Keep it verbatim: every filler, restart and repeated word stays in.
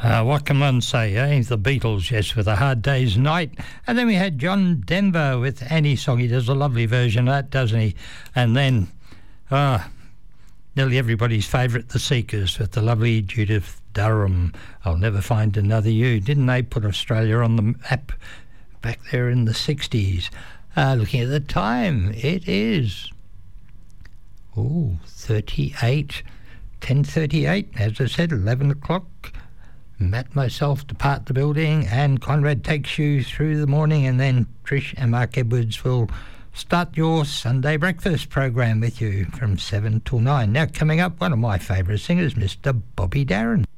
Uh, what can one say, eh? The Beatles, yes, with A Hard Day's Night. And then we had John Denver with Any Song. He does a lovely version of that, doesn't he? And then, ah, nearly everybody's favourite, The Seekers, with the lovely Judith Durham. I'll Never Find Another You. Didn't they put Australia on the map back there in the sixties? Uh, looking at the time, it is, oh, thirty-eight, ten thirty-eight, as I said, eleven o'clock. Matt, myself, depart the building, and Conrad takes you through the morning, and then Trish and Mark Edwards will start your Sunday breakfast program with you from seven till nine. Now, coming up, one of my favourite singers, Mister Bobby Darin.